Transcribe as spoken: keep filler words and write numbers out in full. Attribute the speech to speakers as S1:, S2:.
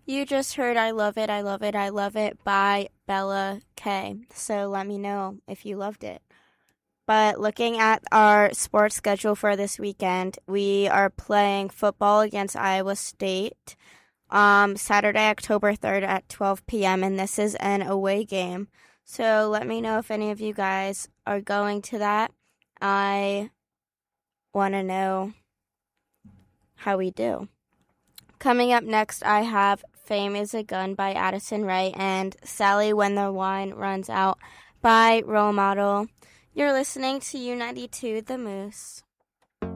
S1: You just heard I Love It, I Love It, I Love It by Bella K. So let me know if you loved it. But looking at our sports schedule for this weekend, we are playing football against Iowa State um, Saturday, October third at twelve p.m., and this is an away game. So let me know if any of you guys are going to that. I want to know how we do. Coming up next, I have Fame is a Gun by Addison Rae and Sally When the Wine Runs Out by Role Model. You're listening to U ninety-two The Moose.